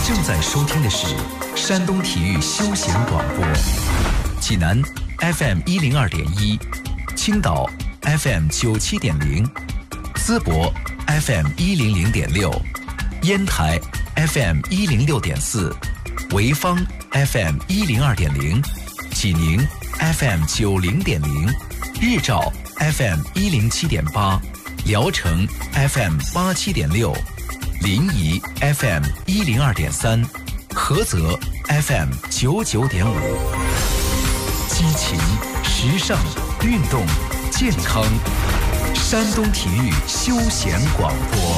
正在收听的是山东体育休闲广播，济南 FM 102.1，青岛 FM 97.0，淄博 FM 100.6，烟台 FM 106.4，潍坊 FM 102.0，济宁 FM 90.0，日照 FM 107.8，聊城 FM 87.6，临沂 FM 102.3，菏泽 FM 99.5。激情、时尚、运动、健康，山东体育休闲广播。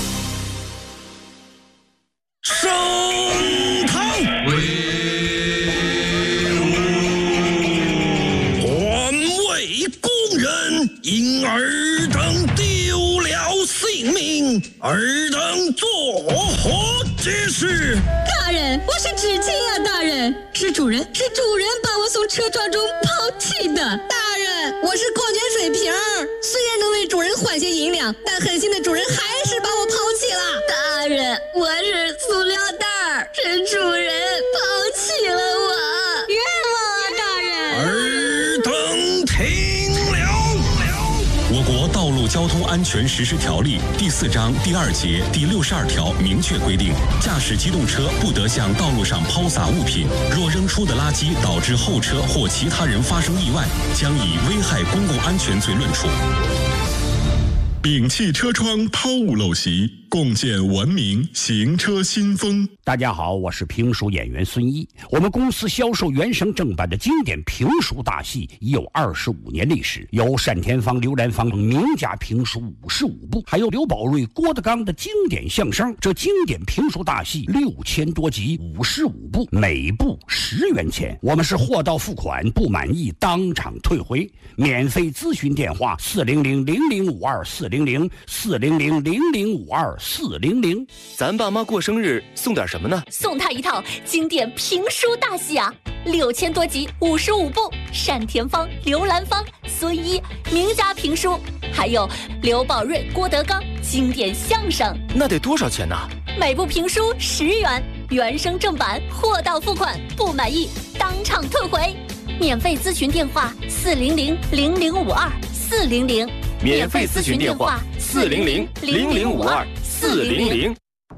升堂威武，环卫工人因尔等丢了性命，尔等作何解释？ 大人，我是知情啊，大人，是主人把我从车撞中抛弃的。大人，我是矿泉水瓶儿，虽然能为主人换些银两，但狠心的主人还是把我抛弃了。大人，我是塑料袋儿，是主人抛弃了我，冤枉啊，大人！ 尔等听了。 我国道路交通安全实施条例第4章第2节第62条明确规定，驾驶机动车不得向道路上抛洒物品，若扔出的垃圾导致后车或其他人发生意外，将以危害公共安全罪论处。摒弃车窗抛物陋习，共建文明行车新风。 大家好，我是评书演员孙一。我们公司销售原声正版的经典评书大戏已有25年历史，有单田芳、刘兰芳名家评书55部，还有刘宝瑞、郭德纲的经典相声。这经典评书大戏6000多集，55部，每部10元钱。我们是货到付款，不满意当场退回。免费咨询电话400-0052-400，400-0052-400。 咱爸妈过生日送点什么呢？ 送他一套经典评书大戏啊，6000多集，55部，单田芳、刘兰芳、孙一名家评书，还有刘宝瑞、郭德纲经典相声。 那得多少钱呢？ 每部评书10元，原声正版，货到付款，不满意当场退回。免费咨询电话400-0052-400， 免费咨询电话400-0052-400。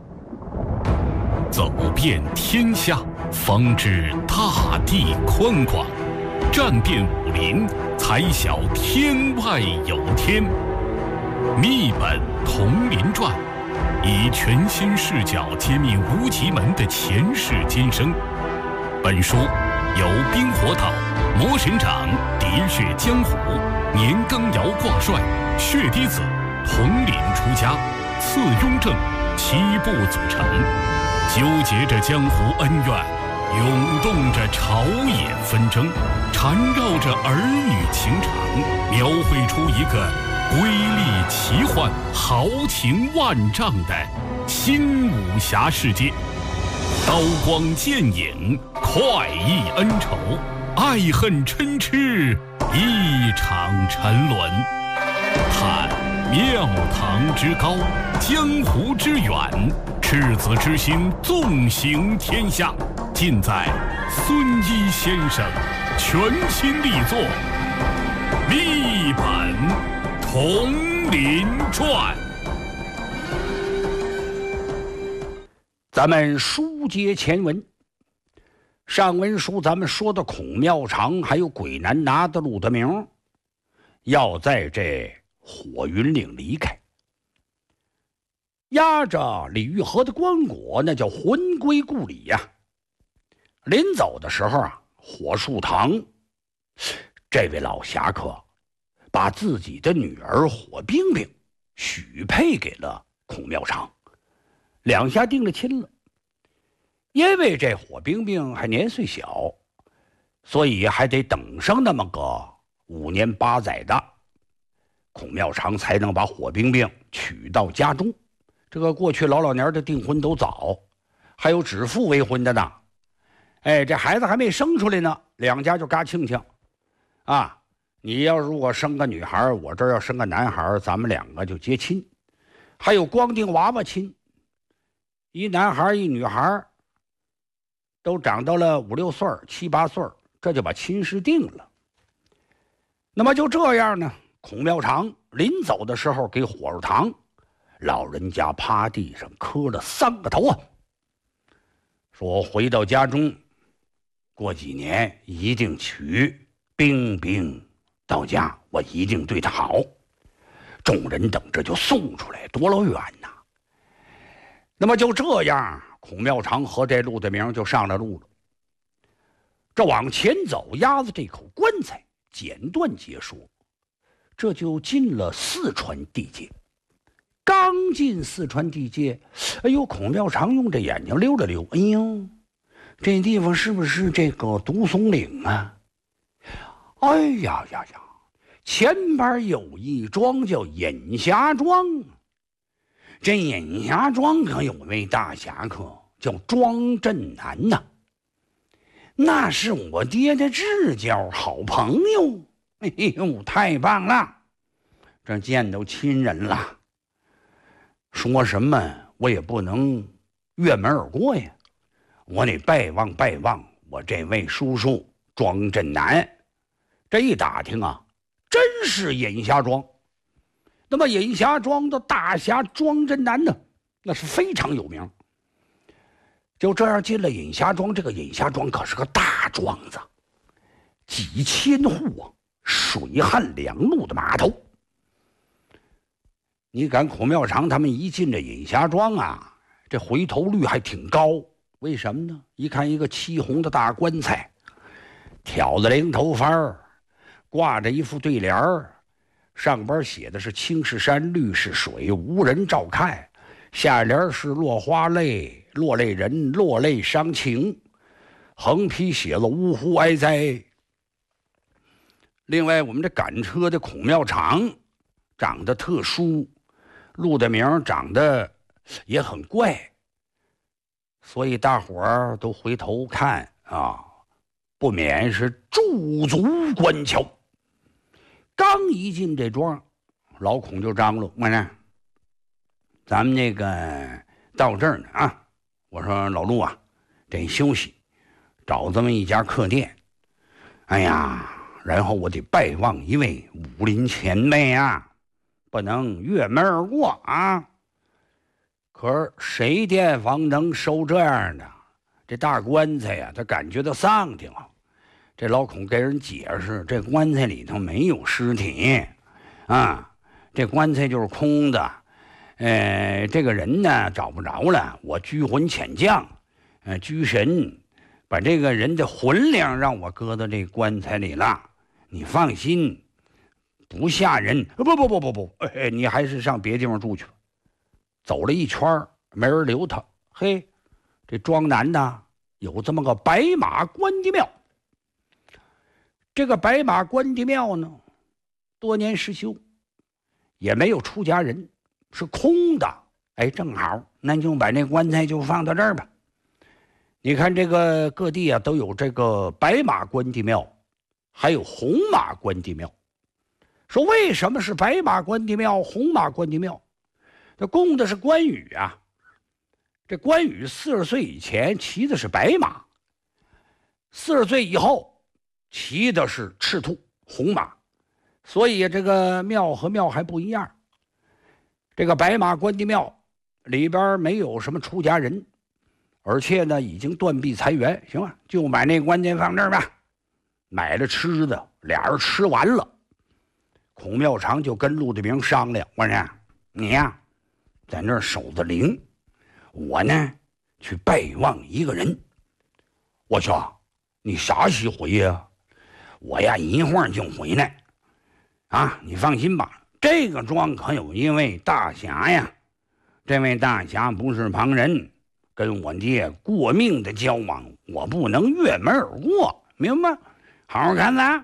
走遍天下，方知大地宽广；战遍武林，才晓天外有天。密本同林传，以全新视角揭秘无极门的前世今生。本书由冰火岛、魔神掌、喋血江湖、年羹尧挂帅、血滴子、统领出家、次雍正7部组成，纠结着江湖恩怨，涌动着朝野纷争，缠绕着儿女情长，描绘出一个瑰丽奇幻、豪情万丈的新武侠世界。刀光剑影，快意恩仇，爱恨嗔痴，一场沉沦。看庙堂之高，江湖之远，赤子之心纵行天下，尽在孙一先生全新力作《密本同林传》。 咱们书接前文，上文书咱们说的孔妙长还有鬼男拿的鲁德明要在这火云岭离开，押着李玉和的棺椁那叫魂归故里呀。临走的时候啊，火树堂这位老侠客把自己的女儿火冰冰许配给了孔妙长，两下定了亲了。因为这火冰冰还年岁小，所以还得等上那么个5年8载的，孔妙长才能把火冰冰娶到家中。这个过去老年的订婚都早，还有指腹为婚的呢。哎，这孩子还没生出来呢，两家就嘎庆庆啊！你要如果生个女孩，我这儿要生个男孩，咱们两个就结亲。还有光腚娃娃亲，一男孩一女孩， 都长到了5、6岁、7、8岁，这就把亲事定了。那么就这样呢，孔庙长临走的时候给火肉堂老人家趴地上磕了3个头啊，说回到家中，过几年一定娶冰冰到家，我一定对她好。众人等着就送出来，多老远呐！那么就这样，孔庙长和这陆德明就上了路了。这往前走，押着这口棺材，简短结束，这就进了四川地界。刚进四川地界，哎呦，孔庙长用这眼睛溜了溜，哎呦，这地方是不是这个独松岭啊？哎呀呀呀！前边有一庄叫隐霞庄，这隐霞庄可有位大侠客叫庄振南呐，那是我爹的至交好朋友。哎呦，太棒了！这见到亲人了，说什么我也不能越门而过呀，我得拜望拜望我这位叔叔庄振南。这一打听啊，真是隐霞庄。那么隐霞庄的大侠庄振南呢，那是非常有名。就这样进了隐霞庄，这个隐霞庄可是个大庄子，几千户啊，水旱两路的码头。你赶孔庙长他们一进这隐霞庄啊，这回头率还挺高。为什么呢？一看一个漆红的大棺材，挑着零头幡，挂着一副对联儿，上边写的是青是山绿是水无人照看，下联是落花泪落泪人落泪伤情，横批写了呜呼哀哉。另外我们这赶车的孔庙长长得特殊，陆德明长得也很怪，所以大伙儿都回头看啊，不免是驻足观瞧。刚一进这庄，老孔就张罗：“我呢，咱们那个到这儿呢啊。”我说：“老陆啊，得休息，找这么一家客店。哎呀，然后我得拜望一位武林前辈啊，不能越门而过啊。”可是谁店房能收这样的？这大棺材呀，他感觉到丧挺啊。这老孔给人解释，这棺材里头没有尸体啊，这棺材就是空的。这个人呢找不着了，我拘魂遣将，拘神把这个人的魂灵让我搁到这棺材里了。你放心，不吓人。不，你还是上别地方住去吧。走了一圈没人留他。嘿，这庄南呢有这么个白马关帝庙。这个白马关帝庙呢，多年失修，也没有出家人，是空的。哎，正好，那就把那棺材就放到这儿吧。你看这个各地啊都有这个白马关帝庙，还有红马关帝庙。说为什么是白马关帝庙、红马关帝庙？这供的是关羽啊。这关羽40岁以前骑的是白马，40岁以后骑的是赤兔红马，所以这个庙和庙还不一样。这个白马关帝庙里边没有什么出家人，而且呢已经断壁残垣，行吧，就买那棺材放这儿吧。买了吃的，俩人吃完了，孔庙长就跟陆德明商量：“我说你呀，在那儿守着灵，我呢去拜望一个人。”我说：“你啥时回呀？”我呀一会儿就回来。啊，你放心吧，这个庄可有一位大侠呀。这位大侠不是旁人，跟我爹过命的交往，我不能越门而过，明白？好好看呐。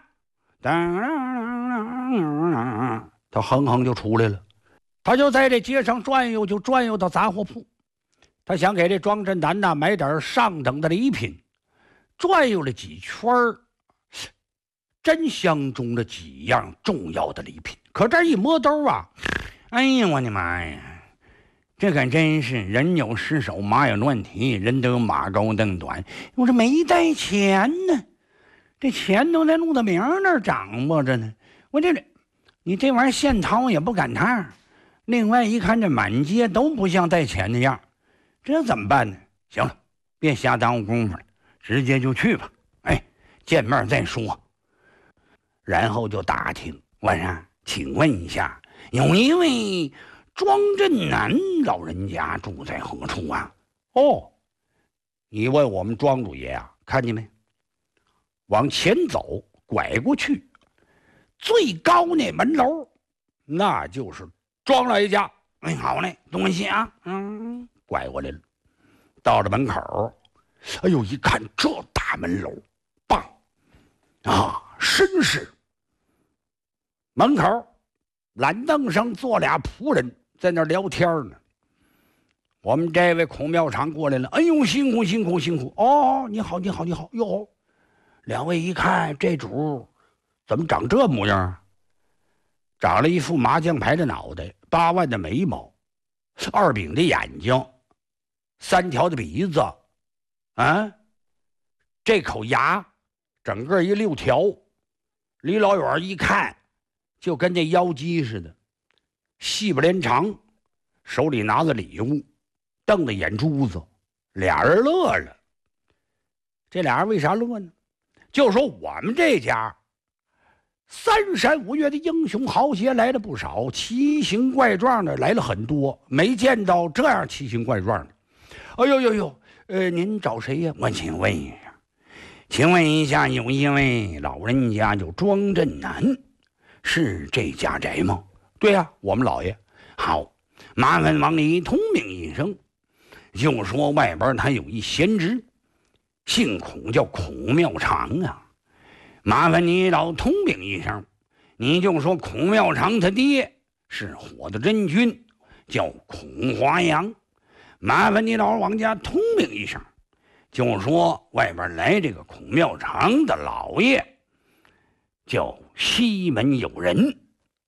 他哼哼就出来了。他就在这街上转悠，就转悠到杂货铺。他想给这庄振南呐买点上等的礼品。转悠了几圈儿，真相中的几样重要的礼品。可这一摸兜啊，哎呀我的妈呀， 这可真是人有失手，马有乱蹄，人都有马高凳短。我这没带钱呢，这钱都在陆大明那儿掌握着呢。我你这玩意儿现掏也不赶趟。另外一看这满街都不像带钱的样，这怎么办呢？行了，别瞎耽误功夫了，直接就去吧。哎，见面再说。然后就打听，晚上请问一下，有一位庄振南老人家住在何处啊？哦，你问我们庄主爷啊，看见没？往前走，拐过去，最高那门楼，那就是庄老爷家。哎，好嘞，东西啊，拐过来了，到了门口，哎呦，一看这大门楼，棒啊，绅士。门口懒凳上坐俩仆人，在那聊天呢。我们这位孔庙长过来了，哎呦，辛苦辛苦辛苦！哦，你好你好你好哟！两位一看这主怎么长这模样？长了一副麻将牌的脑袋，8万的眉毛，2饼的眼睛，3条的鼻子，啊，这口牙整个一6条，离老远一看就跟那妖姬似的，细不连长，手里拿着礼物，瞪着眼珠子，俩人乐了。这俩人为啥乐呢？就说我们这家3山5岳的英雄豪杰来了不少，奇形怪状的来了很多，没见到这样奇形怪状的。哎呦呦呦，您找谁呀？我请问一下，有一位老人家叫庄振南，是这家宅吗？对呀，我们老爷。好，麻烦往里通禀一声，就说外边他有一贤侄，姓孔，叫孔庙长啊。麻烦你老通禀一声，你就说孔庙长他爹是火的真君，叫孔华阳。麻烦你老往家通禀一声，就说外边来这个孔庙长的老爷叫西门有人。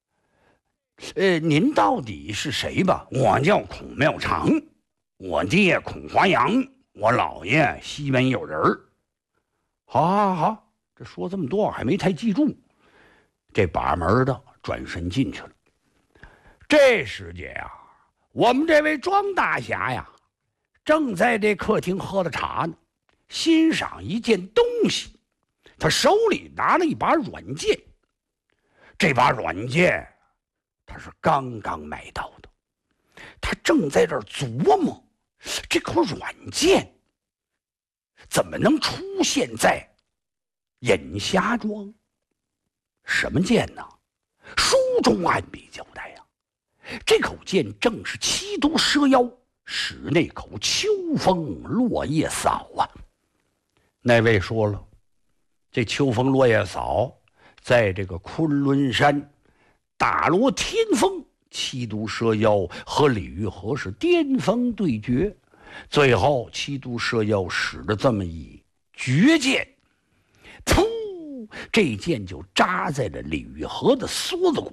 您到底是谁吧？我叫孔庙长，我爹孔华阳，我老爷西门有人。好，这说这么多还没太记住。这把门的转身进去了。这时节啊，我们这位庄大侠呀，正在这客厅喝着茶呢，欣赏一件东西。他手里拿了一把软剑，这把软剑他是刚刚买到的。他正在这儿琢磨，这口软剑怎么能出现在隐霞庄？什么剑呢？书中暗笔交代呀，这口剑正是七毒蛇妖使那口秋风落叶扫啊。那位说了，这秋风落叶扫在这个昆仑山大罗天峰，七毒蛇妖和李玉和是巅峰对决，最后七毒蛇妖使了这么一绝剑，噗，这剑就扎在了李玉和的梭子骨，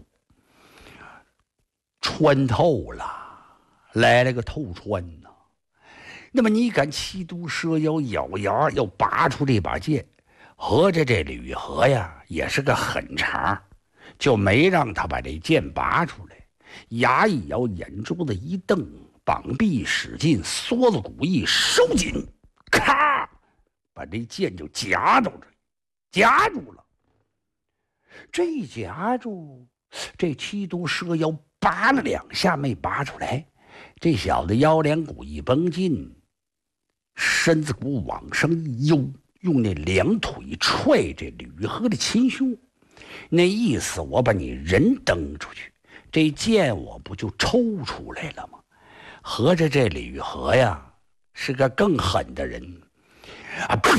穿透了，来了个透穿呢。那么你敢七毒蛇妖咬牙要拔出这把剑，合着这李玉和呀也是个狠茬，就没让他把这剑拔出来，牙一咬，眼珠子一瞪，膀臂使劲，梭子骨一收紧，咔，把这剑就夹住了。这一夹住，这七毒蛇妖拔了2下没拔出来，这小子腰梁骨一绷劲，身子骨往上一悠，用那2腿踹这吕玉和的亲胸，那意思我把你人蹬出去，这剑我不就抽出来了吗？合着这李玉和呀是个更狠的人啊！啪！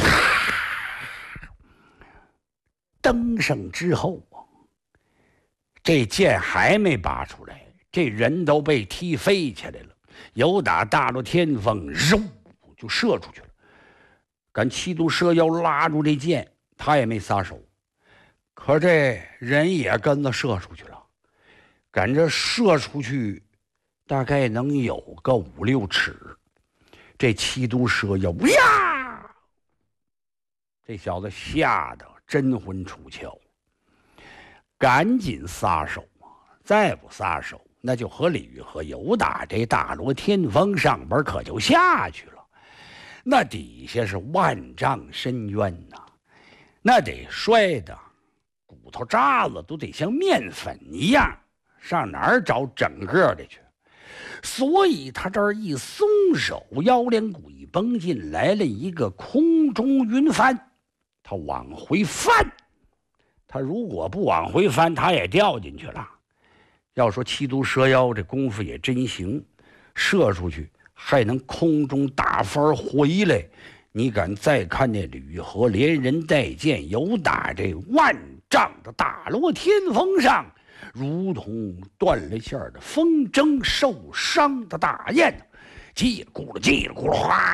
登上之后啊，这剑还没拔出来，这人都被踢飞起来了，由打大罗天峰肉就射出去了。赶七毒蛇妖拉住这剑，他也没撒手，可这人也跟着射出去了。赶着射出去， 大概能有个5、6尺。这七毒蛇妖呀，这小子吓得真魂出窍，赶紧撒手啊！再不撒手，那就和李玉和有打这大罗天峰上边可就下去了。那底下是万丈深渊呐，那得摔的骨头渣子都得像面粉一样，上哪儿找整个的去？所以他这儿一松手，腰连骨一绷进来了一个空中云翻，他往回翻，他如果不往回翻，他也掉进去了。要说七毒蛇妖这功夫也真行，射出去还能空中打翻回来。你敢再看那吕和连人带剑游打这万丈的大罗天峰上，如同断了线的风筝受伤的大雁，叽里咕噜叽里咕噜哗